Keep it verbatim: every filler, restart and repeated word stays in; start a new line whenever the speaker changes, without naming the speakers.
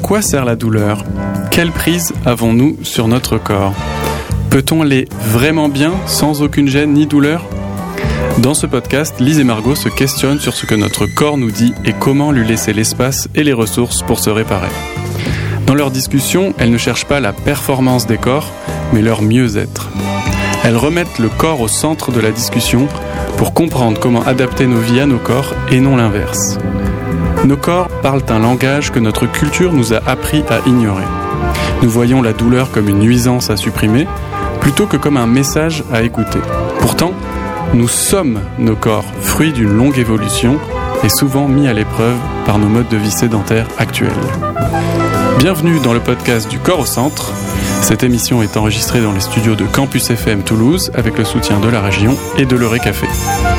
quoi sert la douleur ? Quelle prise avons-nous sur notre corps ? Peut-on aller vraiment bien sans aucune gêne ni douleur ? Dans ce podcast, Lise et Margot se questionnent sur ce que notre corps nous dit et comment lui laisser l'espace et les ressources pour se réparer. Dans leur discussion, elles ne cherchent pas la performance des corps, mais leur mieux-être. Elles remettent le corps au centre de la discussion pour comprendre comment adapter nos vies à nos corps et non l'inverse. Nos corps parlent un langage que notre culture nous a appris à ignorer. Nous voyons la douleur comme une nuisance à supprimer, plutôt que comme un message à écouter. Pourtant, nous sommes nos corps, fruits d'une longue évolution et souvent mis à l'épreuve par nos modes de vie sédentaires actuels. Bienvenue dans le podcast du Corps au Centre. Cette émission est enregistrée dans les studios de Campus F M Toulouse avec le soutien de la région et de l'Eureka Café.